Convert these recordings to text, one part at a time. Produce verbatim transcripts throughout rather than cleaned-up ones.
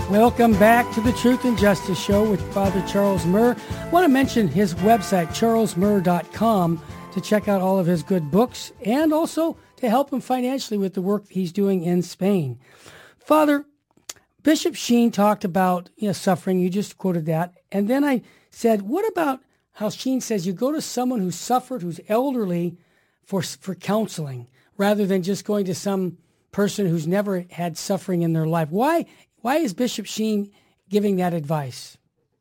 Welcome back to the Truth and Justice Show with Father Charles Murr. I want to mention his website, charles murr dot com, to check out all of his good books and also to help him financially with the work he's doing in Spain. Father, Bishop Sheen talked about you know, suffering. You just quoted that. And then I said, what about how Sheen says you go to someone who's suffered, who's elderly, for for counseling, rather than just going to some person who's never had suffering in their life? Why? Why is Bishop Sheen giving that advice?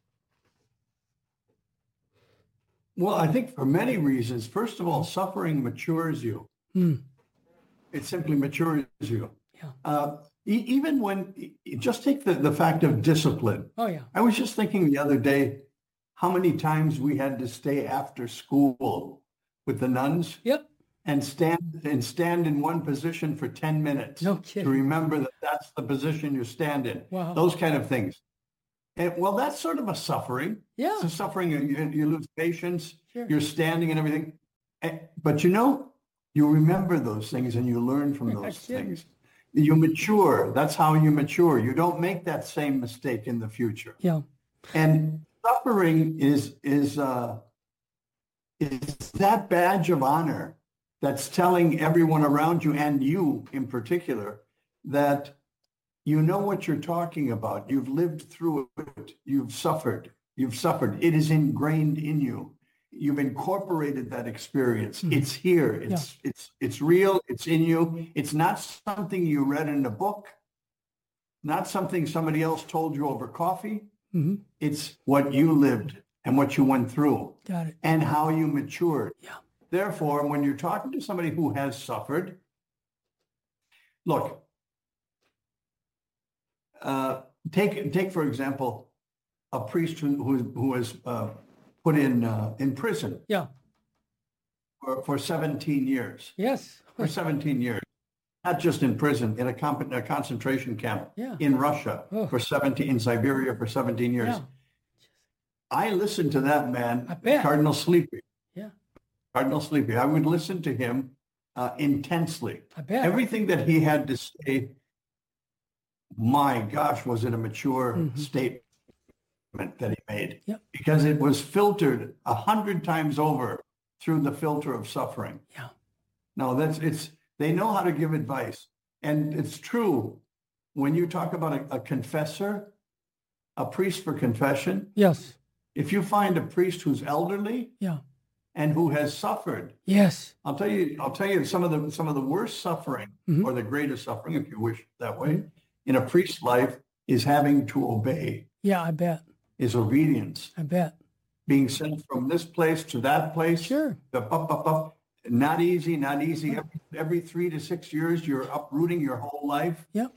Well, I think for many reasons. First of all, suffering matures you. Mm. It simply matures you. Yeah. Uh, e- even when, just take the, the fact of discipline. Oh, yeah. I was just thinking the other day how many times we had to stay after school with the nuns. Yep. And stand and stand in one position for ten minutes No kidding. to remember that that's the position you stand in. Wow. Those kind of things. And well, that's sort of a suffering. Yeah. It's a suffering. You, you lose patience. Sure. You're standing and everything. And, but you know, you remember those things and you learn from those things. You mature. That's how you mature. You don't make that same mistake in the future. Yeah. And suffering is is uh, is that badge of honor that's telling everyone around you, and you in particular, that you know what you're talking about. You've lived through it. You've suffered. You've suffered. It is ingrained in you. You've incorporated that experience. Mm-hmm. It's here. It's yeah. it's it's real. It's in you. It's not something you read in a book, not something somebody else told you over coffee. Mm-hmm. It's what you lived and what you went through. Got it. And how you matured. Yeah. Therefore, when you're talking to somebody who has suffered, look, uh, take take for example, a priest who who, who was uh, put in uh, in prison. Yeah. For, for seventeen years. Yes. For seventeen years, not just in prison, in a, comp- a concentration camp yeah. in Russia oh. for seventeen, in Siberia for seventeen years. Yeah. I listened to that man, I bet. Cardinal Sleepy. Yeah. Cardinal Sleepy. I would listen to him uh, intensely. I bet. Everything that he had to say, my gosh, was it a mature mm-hmm. statement that he made? Yep. Because it was filtered a hundred times over through the filter of suffering. Yeah. No, that's it's. They know how to give advice, and it's true. When you talk about a, a confessor, a priest for confession. Yes. If you find a priest who's elderly. Yeah. And who has suffered. Yes. I'll tell you, I'll tell you some of the some of the worst suffering mm-hmm. or the greatest suffering, if you wish that way, mm-hmm. in a priest's life is having to obey. Yeah, I bet. Is obedience. I bet. Being sent from this place to that place. Sure. Up, up, up, up. Not easy, not easy. Every, every three to six years, you're uprooting your whole life. Yep.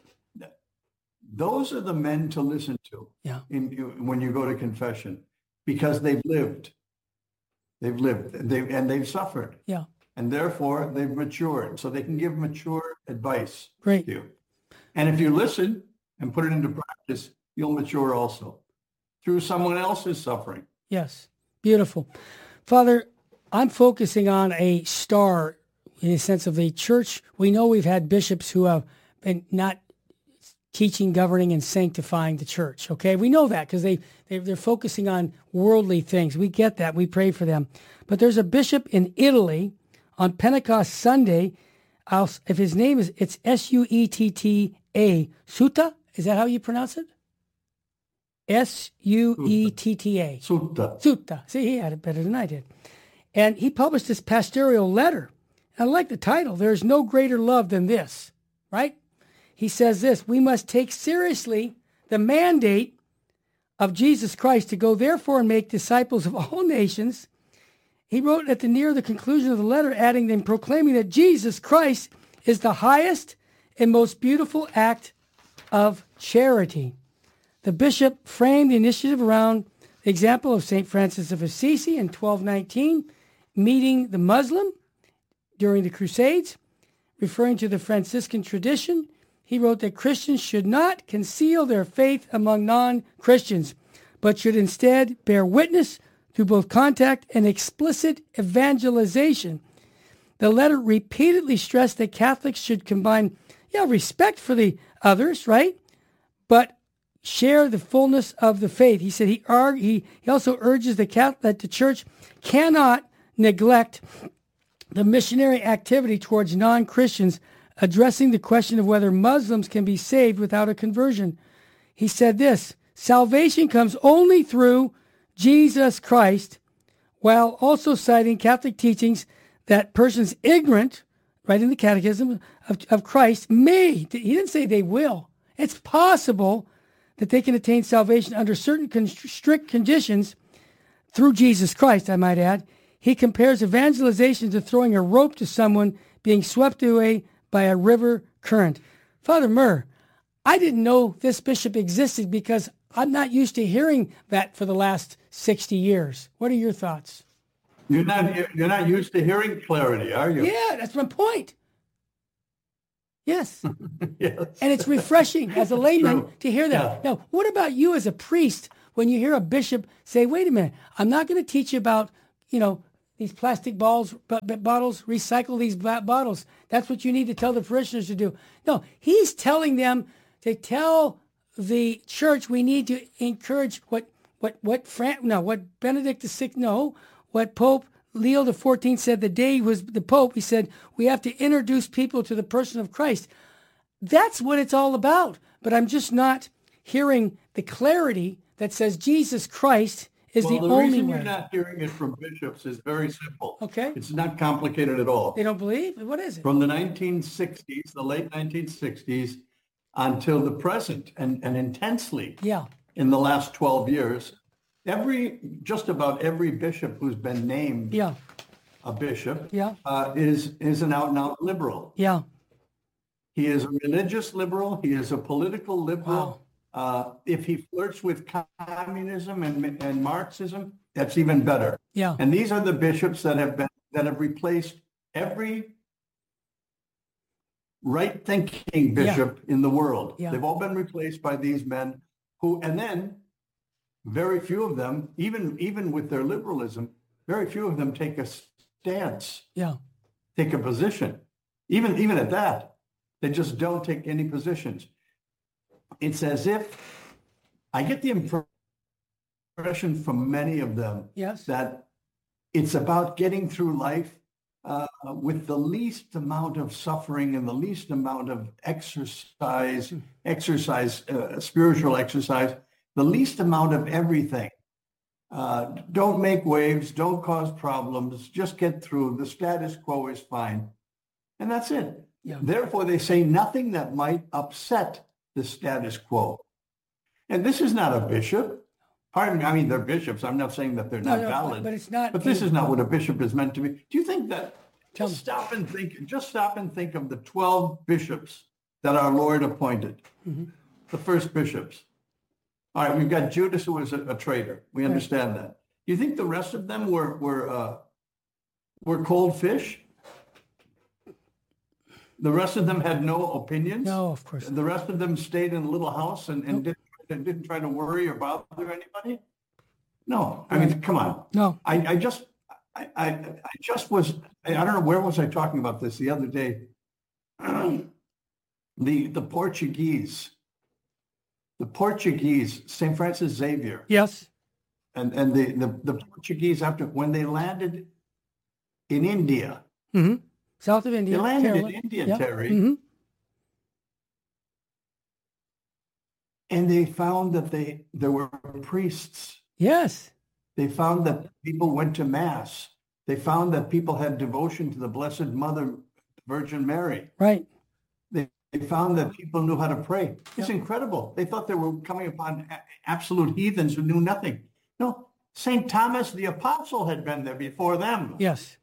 Those are the men to listen to. Yeah. In, when you go to confession, because they've lived. They've lived they've, and they've suffered. Yeah. And therefore, they've matured. So they can give mature advice Great. to you. And if you listen and put it into practice, you'll mature also through someone else's suffering. Yes. Beautiful. Father, I'm focusing on a star in the sense of the church. We know we've had bishops who have been not teaching, governing, and sanctifying the church. Okay, we know that because they, they, they're focusing on worldly things. We get that. We pray for them. But there's a bishop in Italy on Pentecost Sunday. I'll, if his name is, it's S U E T T A, Sutta? Is that how you pronounce it? S U E T T A. Sutta. Sutta. See, he had it better than I did. And he published this pastoral letter. I like the title. There's no greater love than this, right? He says this: we must take seriously the mandate of Jesus Christ to go therefore and make disciples of all nations. He wrote at the near the conclusion of the letter, adding then proclaiming that Jesus Christ is the highest and most beautiful act of charity. The bishop framed the initiative around the example of Saint Francis of Assisi in twelve nineteen, meeting the Muslim during the Crusades. Referring to the Franciscan tradition, he wrote that Christians should not conceal their faith among non-Christians, but should instead bear witness through both contact and explicit evangelization. The letter repeatedly stressed that Catholics should combine, yeah, respect for the others, right? But share the fullness of the faith. He said he arg- he, he also urges the Catholic, that the church cannot neglect the missionary activity towards non-Christians, addressing the question of whether Muslims can be saved without a conversion. He said this: salvation comes only through Jesus Christ, while also citing Catholic teachings that persons ignorant, right in the Catechism of, of Christ, may, he didn't say they will, it's possible that they can attain salvation under certain con- strict conditions through Jesus Christ, I might add. He compares evangelization to throwing a rope to someone being swept away by a river current. Father Murr, I didn't know this bishop existed because I'm not used to hearing that for the last sixty years. What are your thoughts? You're not you're not used to hearing clarity, are you? Yeah, that's my point. Yes. Yes. And it's refreshing as a layman True. to hear that. Yeah. Now, what about you as a priest when you hear a bishop say, wait a minute, I'm not going to teach you about, you know, these plastic balls, b- b- bottles, recycle these b- bottles. That's what you need to tell the parishioners to do. No, he's telling them to tell the church we need to encourage what, what, what, Fran- no, what Benedict the Sixth, no, what Pope Leo the Fourteenth said the day he was the Pope. He said, we have to introduce people to the person of Christ. That's what it's all about. But I'm just not hearing the clarity that says Jesus Christ is well, the, the only reason way. you're not hearing it from bishops is very simple. Okay. It's not complicated at all. They don't believe? What is it? From the nineteen sixties, the late nineteen sixties, until the present, and, and intensely Yeah. in the last twelve years, every just about every bishop who's been named Yeah. a bishop Yeah. uh, is is an out and out liberal. Yeah. He is a religious liberal. He is a political liberal. Wow. Uh, if he flirts with communism and, and Marxism, that's even better. Yeah. And these are the bishops that have been that have replaced every right-thinking bishop in the world. Yeah. They've all been replaced by these men who, and then very few of them, even even with their liberalism, very few of them take a stance, Yeah. take a position. Even even at that, they just don't take any positions. It's as if I get the impression from many of them Yes. that it's about getting through life uh, with the least amount of suffering and the least amount of exercise, exercise, uh, spiritual exercise, the least amount of everything. Uh, don't make waves, don't cause problems, just get through. The status quo is fine. And that's it. Yeah. Therefore, they say nothing that might upset the status quo. And this is not a bishop. Pardon me, I mean, they're bishops. I'm not saying that they're No, not no, valid. but it's not. But this is not what a bishop is meant to be. Do you think that, Tell just me. stop and think, just stop and think of the twelve bishops that our Lord appointed, Mm-hmm. the first bishops. All right, we've got Judas, who was a, a traitor. We understand that. Do you think the rest of them were, were, uh, were cold fish? The rest of them had no opinions? No, of course. The rest of them stayed in a little house and, and didn't, and didn't try to worry or bother anybody? No, I mean, come on. No. I, I just, I, I, I just was, I don't know, where was I talking about this the other day? the, the Portuguese, the Portuguese, Saint Francis Xavier, Yes. and, and the, the, the Portuguese, after, when they landed in India, Mm-hmm. South of India. they landed Kerala. in India, Yeah. Terry, Mm-hmm. and they found that they there were priests. Yes. They found that people went to mass. They found that people had devotion to the Blessed Mother, Virgin Mary. Right. They, they found that people knew how to pray. It's Yeah. incredible. They thought they were coming upon a- absolute heathens who knew nothing. No, Saint Thomas the Apostle had been there before them. Yes.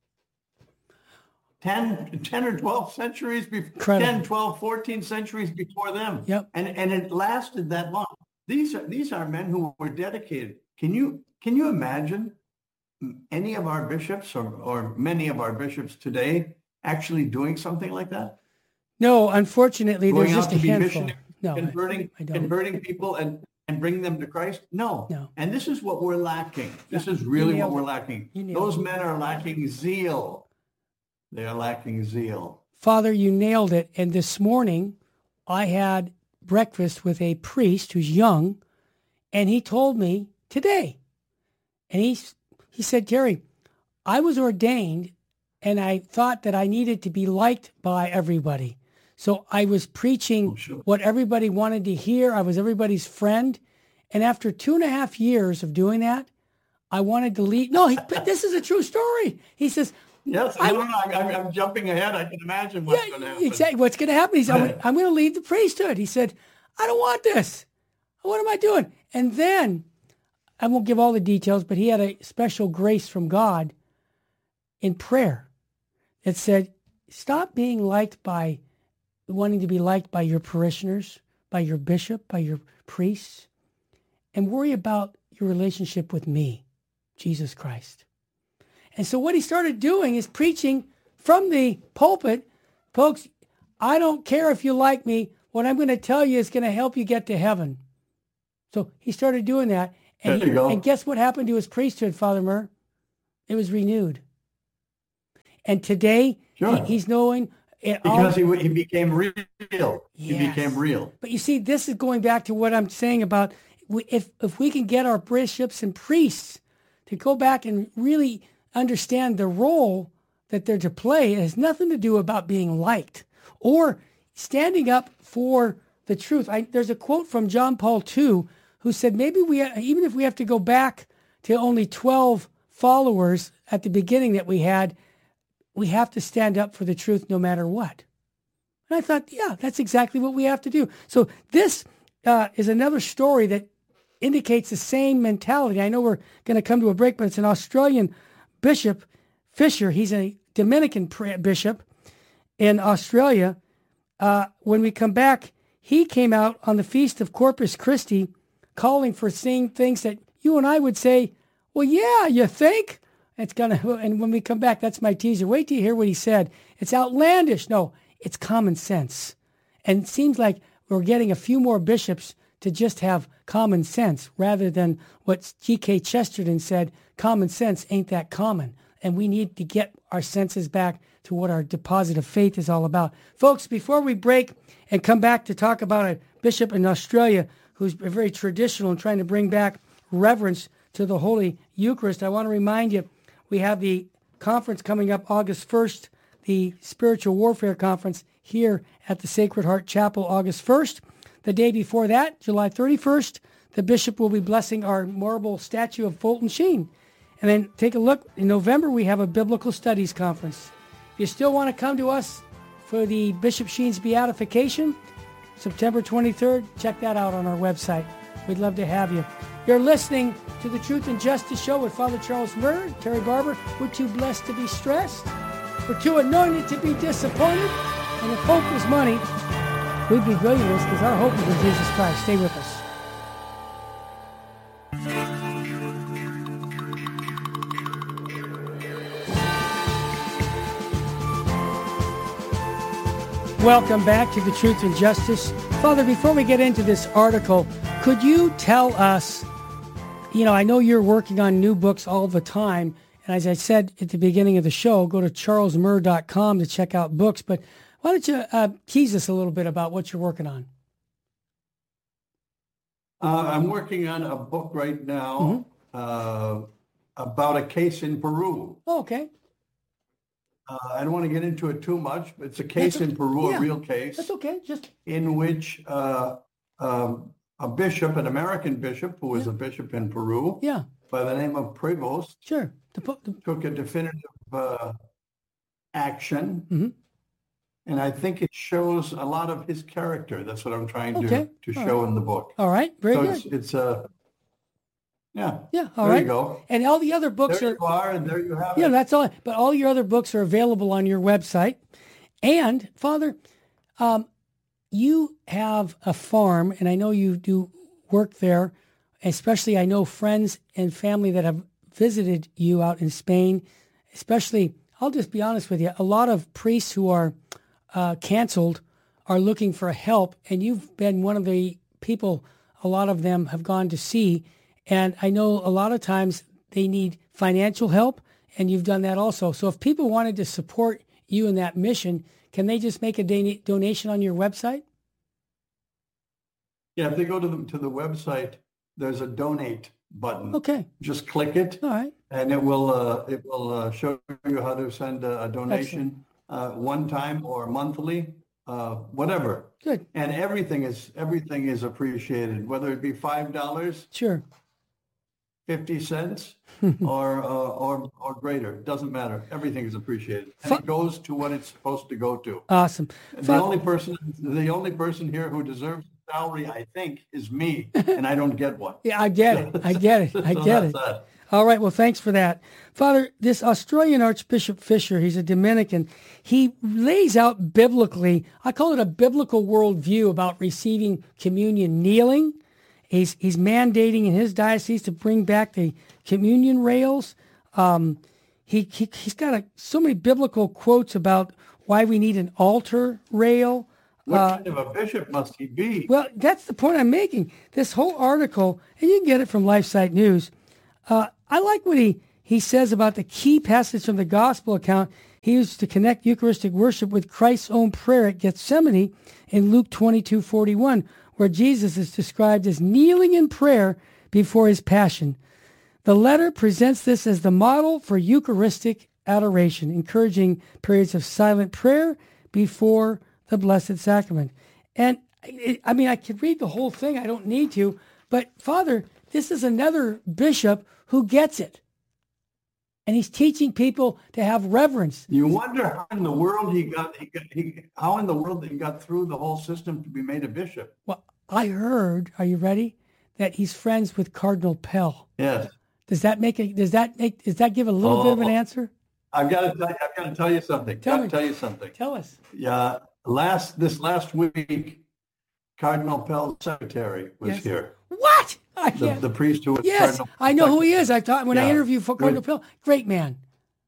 ten, ten or twelve centuries before, Incredible. ten, twelve, fourteen centuries before them. Yep. And, and it lasted that long. These are, these are men who were dedicated. Can you, can you imagine any of our bishops or, or many of our bishops today actually doing something like that? No, unfortunately, Going there's out just to a be handful. missionary, No, I- converting, I don't. converting people and, and bringing them to Christ? No. No. And this is what we're lacking. This Yeah, is you really what nailed we're it. lacking. You nailed Those it. men are lacking zeal. They are lacking zeal. Father, you nailed it. And this morning, I had breakfast with a priest who's young, and he told me today, and he, he said, Terry, I was ordained and I thought that I needed to be liked by everybody. So I was preaching Oh, sure. what everybody wanted to hear. I was everybody's friend. And after two and a half years of doing that, I wanted to leave. No, he, but this is a true story. He says, Yes, I- no, no, I'm, I'm, I'm jumping ahead. I can imagine what's going to yeah, happen. exactly. What's going to happen? He's, I'm, I'm going to leave the priesthood. He said, I don't want this. What am I doing? And then, I won't give all the details, but he had a special grace from God in prayer that said, stop being liked by, wanting to be liked by your parishioners, by your bishop, by your priests, and worry about your relationship with me, Jesus Christ. And so what he started doing is preaching from the pulpit, folks, I don't care if you like me. What I'm going to tell you is going to help you get to heaven. So he started doing that. And, There you he, go. and guess what happened to his priesthood, Father Murr? It was renewed. And today, Sure. he, he's knowing... It all, Because he, he became real. He Yes. became real. But you see, this is going back to what I'm saying about we- if if we can get our bishops and priests to go back and really understand the role that they're to play, it has nothing to do about being liked or standing up for the truth. I, there's a quote from John Paul the Second who said, maybe we, even if we have to go back to only twelve followers at the beginning that we had, we have to stand up for the truth no matter what. And I thought, yeah, that's exactly what we have to do. So this uh, is another story that indicates the same mentality. I know we're going to come to a break, but it's an Australian bishop, Fisher. He's a Dominican bishop in Australia. Uh, when we come back, he came out on the Feast of Corpus Christi calling for seeing things that you and I would say, well, yeah, you think? It's gonna, and when we come back, that's my teaser. Wait till you hear what he said. It's outlandish. No, it's common sense. And it seems like we're getting a few more bishops to just have common sense rather than what G K Chesterton said, common sense ain't that common. And we need to get our senses back to what our deposit of faith is all about. Folks, before we break and come back to talk about a bishop in Australia who's very traditional and trying to bring back reverence to the Holy Eucharist, I want to remind you, we have the conference coming up August first, the Spiritual Warfare Conference here at the Sacred Heart Chapel August first. The day before that, July thirty-first, the bishop will be blessing our marble statue of Fulton Sheen. And then take a look, in November we have a Biblical Studies Conference. If you still want to come to us for the Bishop Sheen's beatification, September twenty-third, check that out on our website. We'd love to have you. You're listening to the Truth and Justice Show with Father Charles Murr, Terry Barber. We're too blessed to be stressed. We're too anointed to be disappointed. And if hope was money, we'd be billionaires because our hope is in Jesus Christ. Stay with us. Welcome back to the Truth and Justice. Father, before we get into this article, could you tell us, you know, I know you're working on new books all the time, and as I said at the beginning of the show, go to charles murr dot com to check out books, but why don't you uh, tease us a little bit about what you're working on? Uh, I'm working on a book right now Mm-hmm. uh, about a case in Peru. Oh, okay. Uh, I don't want to get into it too much, but it's a case That's in Peru, yeah. a real case, That's okay. Just in which uh, um, a bishop, an American bishop who was a bishop in Peru yeah, by the name of Prevost, sure. The, po- the, took a definitive uh, action. Mhm. And I think it shows a lot of his character. That's what I'm trying Okay. to, to All show in the book. all right. Very so good. it's, it's a, yeah, Yeah. All there right. you go. And all the other books There are. you are, and there you have Yeah, it. that's all. But all your other books are available on your website. And Father, um, you have a farm, and I know you do work there. Especially, I know friends and family that have visited you out in Spain. Especially, I'll just be honest with you. A lot of priests who are uh, canceled are looking for help, and you've been one of the people. A lot of them have gone to see. And I know a lot of times they need financial help, and you've done that also. So if people wanted to support you in that mission, can they just make a don- donation on your website? Yeah, if they go to the to the website, there's a donate button. Okay. Just click it, All right. and it will uh, it will uh, show you how to send a, a donation uh, one time or monthly, uh, whatever. Good. And everything is everything is appreciated, whether it be five dollars, Sure. fifty cents, or uh, or or greater. It doesn't matter. Everything is appreciated, and it goes to what it's supposed to go to. Awesome. The only person the only person here who deserves salary, I think, is me, and I don't get one. Yeah, I get it. I get it. I So get that's it. that. All right. Well, thanks for that. Father, this Australian Archbishop Fisher, he's a Dominican. He lays out biblically, I call it a biblical worldview about receiving communion kneeling. He's, he's mandating in his diocese to bring back the communion rails. Um, he, he, he's got a, so many biblical quotes about why we need an altar rail. What Uh, kind of a bishop must he be? Well, that's the point I'm making. This whole article, and you can get it from LifeSite News. Uh, I like what he, he says about the key passage from the gospel account he used to connect Eucharistic worship with Christ's own prayer at Gethsemane in Luke twenty-two forty-one, where Jesus is described as kneeling in prayer before his passion. The letter presents this as the model for Eucharistic adoration, encouraging periods of silent prayer before the Blessed Sacrament. And it, I mean, I could read the whole thing. I don't need to. But Father, this is another bishop who gets it. And he's teaching people to have reverence. You wonder how in the world he got, he got he, how in the world he got through the whole system to be made a bishop. Well, I heard, are you ready, that he's friends with Cardinal Pell. Yes. Does that make a, does that make, does that give a little Oh, bit of an answer? I've got to tell you, I've got to tell you something. Tell got me. to tell you something. Tell us. Yeah. Last this last week, Cardinal Pell's secretary was Yes. here. What? I The, can't. the priest who was Yes, Cardinal I know who he is. I thought when I Yeah. interviewed for Cardinal Good. Pell, great man.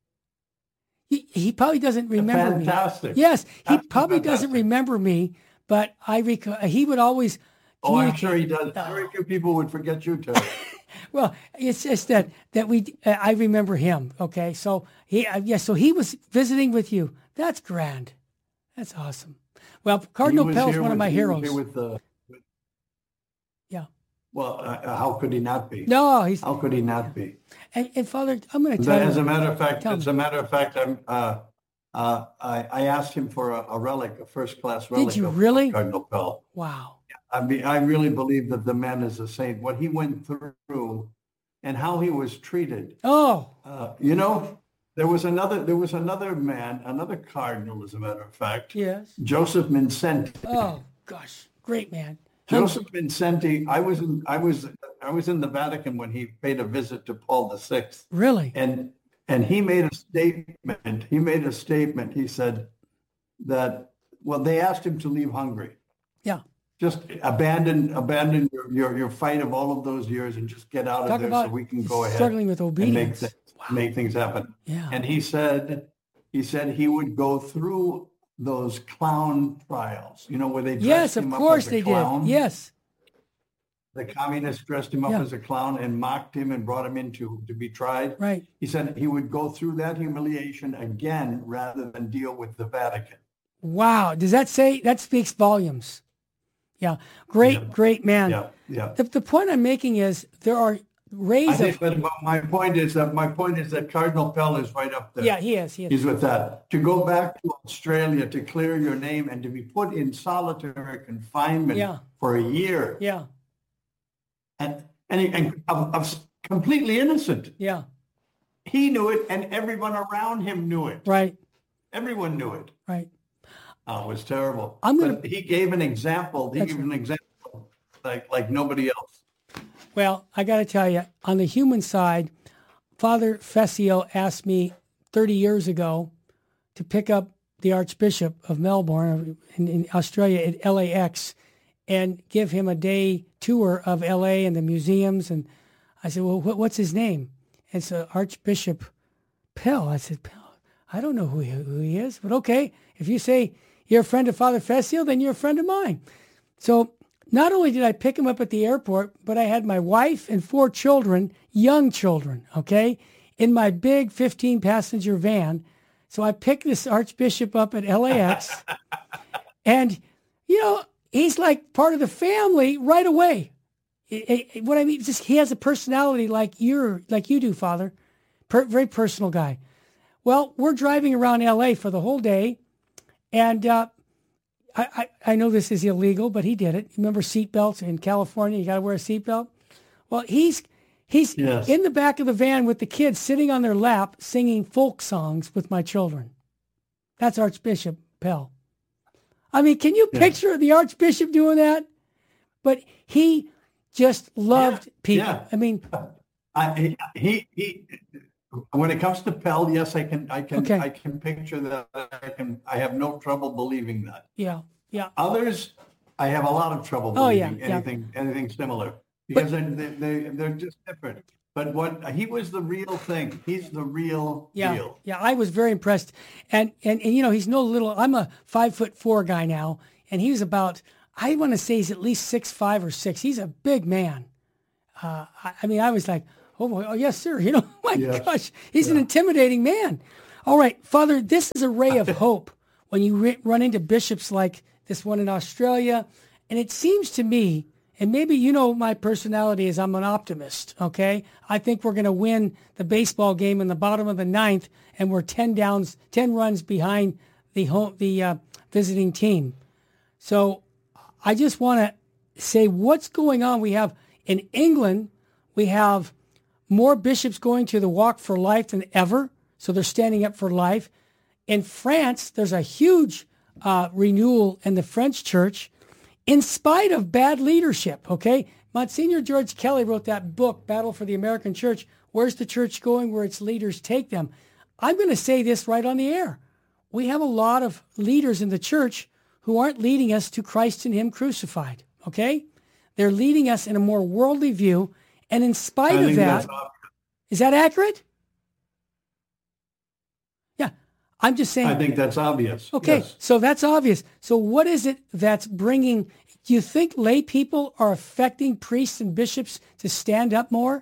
He, he probably doesn't remember Fantastic. me. Yes, he Absolutely probably doesn't fantastic. remember me, but I rec- he would always Oh, I'm communicate. sure he does. Very few people would forget you, Terry. Well, it's just that that we uh, I remember him. Okay, so he uh, yes, so he was visiting with you. That's grand. That's awesome. Well, Cardinal He was Pell's here one of with- my he was heroes. here with the, with- Yeah. well, uh, how could he not be? No, he's How could he not be? and, and Father, I'm going to tell As you. a matter of fact, Tell as me. a matter of fact, I'm. Uh, uh, I, I asked him for a, a relic, a first-class relic. you of really? Cardinal Pell. Wow. I mean, I really believe that the man is a saint. What he went through, and how he was treated. Oh, Uh, you know, there was another. There was another man, another cardinal, as a matter of fact, yes. Joseph Vincenti. Oh gosh, great man. Joseph Vincenti. I was in. I was. I was in the Vatican when he paid a visit to Paul the Sixth, Really? and and he made a statement. He made a statement. He said that. Well, they asked him to leave Hungary. Yeah. Just abandon abandon your, your, your fight of all of those years and just get out of Talk there about so we can go ahead struggling with and make, obedience. th- Wow. make things happen. Yeah. And he said he said he would go through those clown trials, you know, where they dressed Yes, of him up course as a they clown. did. Yes. The communists dressed him up Yeah. as a clown and mocked him and brought him in to, to be tried. Right. He said he would go through that humiliation again rather than deal with the Vatican. Wow. Does that say that speaks volumes? Yeah. Great, Yeah. great man. Yeah, yeah. The, the point I'm making is there are I rays think, of. but but my point is that my point is that Cardinal Pell is right up there. Yeah, he is. He is. He's with that. To go back to Australia to clear your name and to be put in solitary confinement Yeah. for a year, Yeah. and and, he, and of, of completely innocent. Yeah. He knew it, and everyone around him knew it. Right. Everyone knew it. Right. Oh, it was terrible. I'm gonna- But he gave an example. He That's gave an example like like nobody else. Well, I got to tell you, on the human side, Father Fessio asked me thirty years ago to pick up the Archbishop of Melbourne in, in Australia at L A X and give him a day tour of L A and the museums. And I said, well, what, what's his name? And so Archbishop Pell. I said, Pell, I don't know who he, who he is, but okay. If you say you're a friend of Father Fessio, then you're a friend of mine. So not only did I pick him up at the airport, but I had my wife and four children, young children, okay, in my big fifteen passenger van. So I picked this Archbishop up at L A X. And, you know, he's like part of the family right away. It, it, what I mean is just he has a personality like you're like you do, Father. Per, very personal guy. Well, we're driving around L A for the whole day, and uh, I, I I know this is illegal, but he did it. Remember seatbelts in California? You got to wear a seatbelt. Well, he's he's Yes. in the back of the van with the kids sitting on their lap singing folk songs with my children. That's Archbishop Pell. I mean, can you Yeah. picture the Archbishop doing that? But he just loved Yeah, people. yeah. I mean, I, he, he, when it comes to Pell, yes, I can, I can, Okay. I can picture that. I can, I have no trouble believing that. yeah, yeah. Others, I have a lot of trouble Oh, yeah, believing yeah. anything, anything similar because they're, they, they, they're just different. But what he was the real thing. He's the real Yeah, deal. yeah, I was very impressed, and, and and you know he's no little. I'm a five foot four guy now, and he was about. I want to say he's at least six five or six. He's a big man. Uh, I, I mean, I was like, oh, boy, oh yes, sir. You know, my Yes. gosh, he's an intimidating man. All right, Father, this is a ray of hope when you re- run into bishops like this one in Australia, and it seems to me. And maybe you know my personality is I'm an optimist, okay? I think we're going to win the baseball game in the bottom of the ninth, and we're ten downs, ten runs behind the home, the uh, visiting team. So I just want to say what's going on. We have in England, we have more bishops going to the Walk for Life than ever, so they're standing up for life. In France, there's a huge uh, renewal in the French church. In spite of bad leadership, okay? Monsignor George Kelly wrote that book, Battle for the American Church. Where's the church going? Where its leaders take them. I'm going to say this right on the air. We have a lot of leaders in the church who aren't leading us to Christ and Him crucified, okay? They're leading us in a more worldly view. And in spite I of think that, that's obvious. is that accurate? Yeah, I'm just saying. I think that's obvious. Okay, Yes. so that's obvious. So what is it that's bringing, do you think lay people are affecting priests and bishops to stand up more?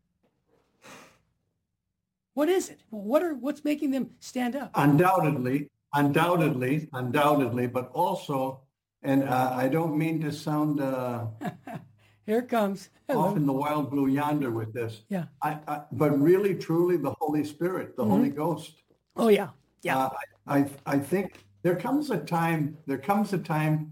What is it? What are what's making them stand up? Undoubtedly, undoubtedly, undoubtedly, but also, and uh, I don't mean to sound uh, Here it comes. Hello. off in the wild blue yonder with this. Yeah. I, I, but really, truly, the Holy Spirit, the Mm-hmm. Holy Ghost. Oh yeah, yeah. Uh, I, I I think there comes a time. There comes a time.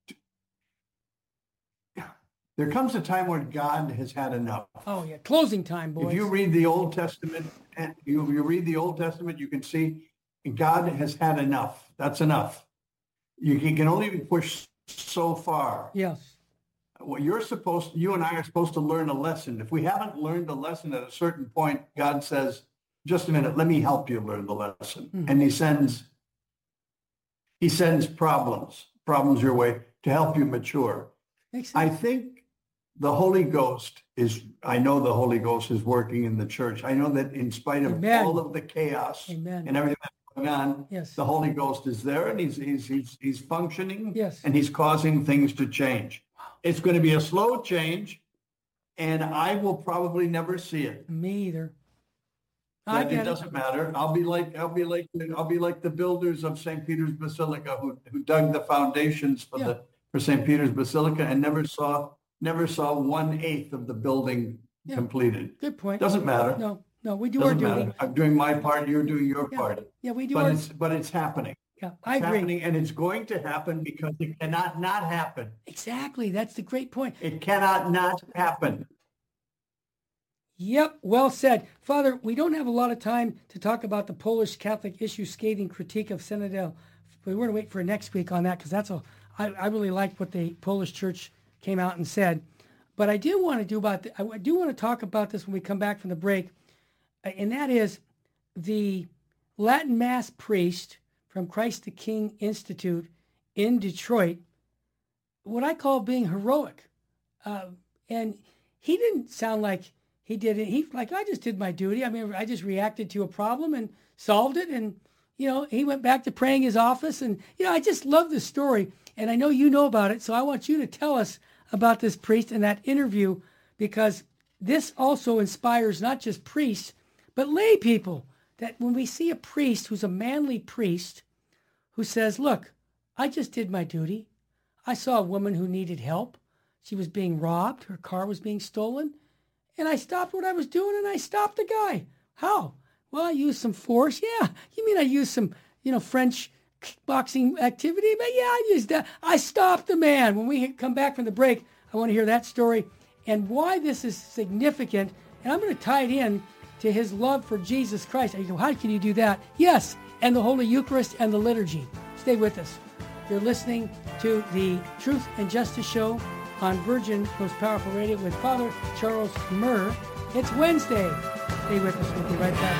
There comes a time where God has had enough. Oh yeah. Closing time, boys. If you read the Old Testament, and you, you read the Old Testament, you can see God has had enough. That's enough. You can, can only be pushed so far. Yes. What you're supposed, you and I are supposed to learn a lesson. If we haven't learned a lesson at a certain point, God says, "Just a minute, let me help you learn the lesson." Mm-hmm. And He sends, He sends problems, problems your way to help you mature. Makes sense. I think the Holy Ghost is, I know the Holy Ghost is working in the church. I know that in spite of Amen. all of the chaos Amen. and everything that's going on, Yes. the Holy Ghost is there and he's, he's, he's, he's functioning Yes. and he's causing things to change. It's going to be a slow change and I will probably never see it. Me either. I But get it doesn't matter. I'll be like, I'll be like, I'll be like the builders of Saint Peter's Basilica who, who dug the foundations for Yeah. the, for Saint Peter's Basilica and never saw, never saw one eighth of the building Yeah. completed. Good point. Doesn't matter. No, no, we do Doesn't our duty. matter. I'm doing my part. You're doing your Yeah. part. Yeah, we do But our. it's, but it's happening. Yeah, I It's agree. happening and it's going to happen because it cannot not happen. Exactly. That's the great point. It cannot not happen. Yep, well said. Father, we don't have a lot of time to talk about the Polish Catholic issue scathing critique of Synodal. We're going to wait for next week on that because that's a, I, I really liked what the Polish church came out and said. But I do want to do about, the, I do want to talk about this when we come back from the break. uh, And that is the Latin Mass priest from Christ the King Institute in Detroit, what I call being heroic. Uh, and he didn't sound like he did it. He like, I just did my duty. I mean, I just reacted to a problem and solved it. And, you know, he went back to praying his office. And, you know, I just love this story. And I know you know about it. So I want you to tell us about this priest and that interview, because this also inspires not just priests, but lay people. That when we see a priest who's a manly priest who says, look, I just did my duty. I saw a woman who needed help. She was being robbed. Her car was being stolen. And I stopped what I was doing and I stopped the guy. How? Well, I used some force. Yeah. You mean I used some, you know, French kickboxing activity? But yeah, I used that. I stopped the man. When we come back from the break, I want to hear that story and why this is significant. And I'm going to tie it in to his love for Jesus Christ. I go, how can you do that? Yes, and the Holy Eucharist and the liturgy. Stay with us. You're listening to the Truth and Justice Show on Virgin Most Powerful Radio with Father Charles Murr. It's Wednesday. Stay with us. We'll be right back.